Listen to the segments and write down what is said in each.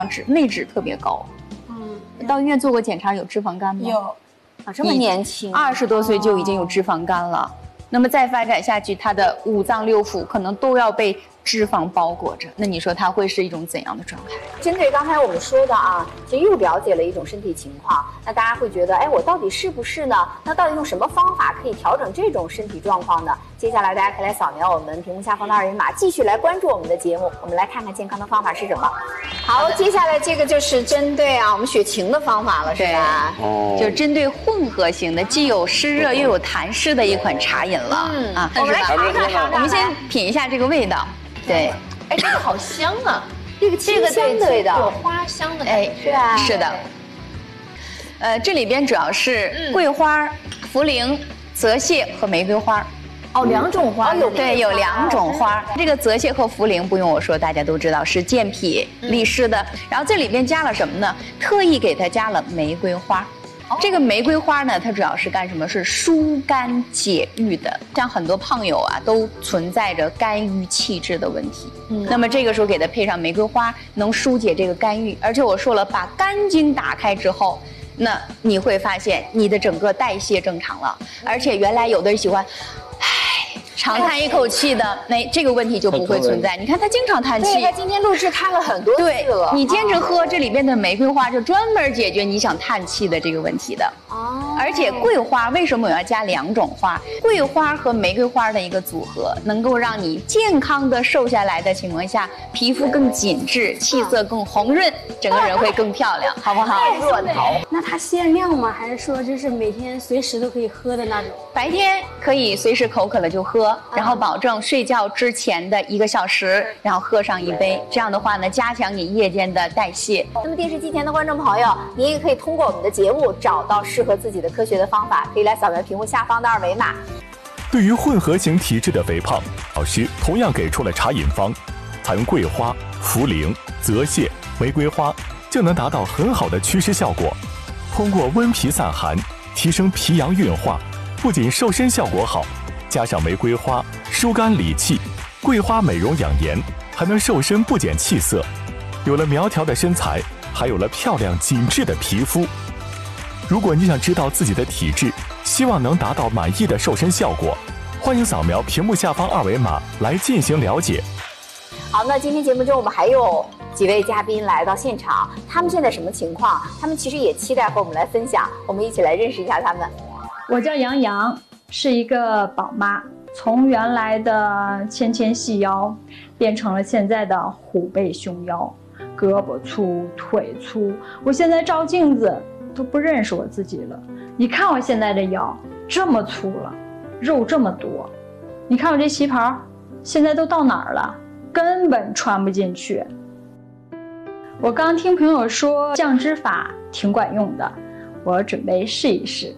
内脂特别高。到医院做过检查有脂肪肝吗？ 有。 啊，这么年轻 ，20多岁就已经有脂肪肝了。那么再发展下去，他的5脏6腑可能都要被脂肪包裹着，那你说它会是一种怎样的状态？ 针对刚才我们说的啊，其实又了解了一种身体情况，那大家会觉得，哎，我到底是不是呢？那到底用什么方法可以调整这种身体状况呢？接下来大家可以来扫描我们屏幕下方的2维码，继续来关注我们的节目。我们来看看健康的方法是什么。好，接下来这个就是针对我们血清的方法了，是吧？ 就针对混合型的，既有湿热又有痰湿的一款茶饮了。 我们来尝尝， 我们先品一下这个味道。对， 哎，这个好香啊！ 这个清香的味道， 有花香的感觉， 是吧？ 是的。这里边主要是桂花、茯苓、泽泻和玫瑰花。 哦，2种花。 对，有2种花。这个泽泻和茯苓不用我说，大家都知道是健脾利湿的。然后这里边加了什么呢？特意给它加了玫瑰花。这个玫瑰花呢，它主要是干什么？是疏肝解郁的。像很多胖友都存在着肝郁气滞的问题。那么这个时候给它配上玫瑰花，能疏解这个肝郁。而且我说了，把肝经打开之后，那你会发现你的整个代谢正常了。而且原来有的人喜欢长叹一口气的，那这个问题就不会存在。你看他经常叹气， 对，他今天录制叹了很多次了。 你坚持喝这里边的玫瑰花，就专门解决你想叹气的这个问题的。而且桂花为什么我要加2种花？桂花和玫瑰花的一个组合，能够让你健康的瘦下来的情况下，皮肤更紧致，气色更红润，整个人会更漂亮，好不好？ 若桃。 那它限量吗？还是说就是每天随时都可以喝的那种？ 白天可以随时口渴了就喝，然后保证睡觉之前的1个小时，然后喝上1杯。这样的话呢，加强你夜间的代谢。 那么电视机前的观众朋友，您也可以通过我们的节目找到适合自己的科学的方法，可以来扫描屏幕下方的2维码。 对于混合型体质的肥胖，老师同样给出了茶饮方，采用桂花、茯苓、泽泻、玫瑰花，就能达到很好的祛湿效果。通过温脾散寒，提升脾阳运化，不仅瘦身效果好，加上玫瑰花疏肝理气，桂花美容养颜，还能瘦身不减气色。有了苗条的身材，还有了漂亮紧致的皮肤。如果你想知道自己的体质，希望能达到满意的瘦身效果，欢迎扫描屏幕下方2维码来进行了解。 好，那今天节目中我们还有几位嘉宾来到现场，他们现在什么情况？他们其实也期待和我们来分享，我们一起来认识一下他们。 我叫杨洋，是一个宝妈，从原来的纤纤细腰变成了现在的虎背熊腰，胳膊粗腿粗，我现在照镜子都不认识我自己了。你看我现在这腰这么粗了，肉这么多，你看我这旗袍现在都到哪儿了，根本穿不进去。我刚听朋友说降脂法挺管用的，我准备试一试。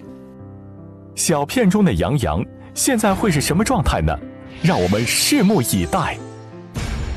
小片中的杨洋现在会是什么状态呢？让我们拭目以待。